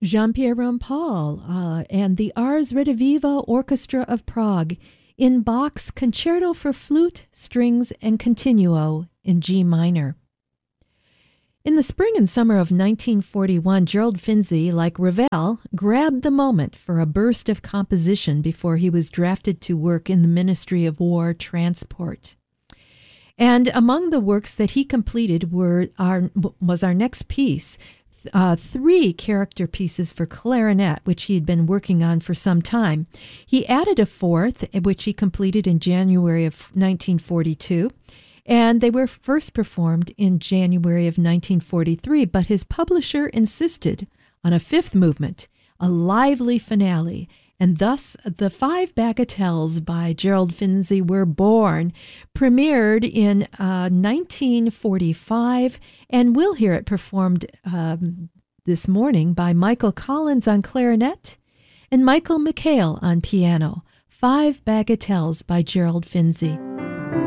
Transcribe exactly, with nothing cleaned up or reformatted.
Jean-Pierre Rampal uh, and the Ars Rediviva Orchestra of Prague in Bach's Concerto for Flute, Strings, and Continuo in G minor. In the spring and summer of nineteen forty-one, Gerald Finzi, like Ravel, grabbed the moment for a burst of composition before he was drafted to work in the Ministry of War Transport. And among the works that he completed were our, was our next piece, Uh, three character pieces for clarinet, which he had been working on for some time. He added a fourth, which he completed in January of nineteen forty-two, and they were first performed in January of nineteen forty-three, but his publisher insisted on a fifth movement, a lively finale, and thus the Five Bagatelles by Gerald Finzi were born, premiered in uh, nineteen forty-five, and we'll hear it performed um, this morning by Michael Collins on clarinet and Michael McHale on piano. Five Bagatelles by Gerald Finzi.